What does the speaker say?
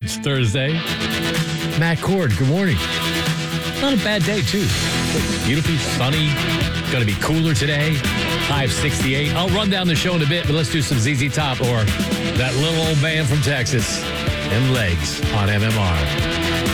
It's Thursday. Matt Cord, good morning. Not a bad day, too. Beautifully sunny. Going to be cooler today. High of 68. I'll run down the show in a bit, but let's do some ZZ Top or that little old band from Texas and Legs on MMR.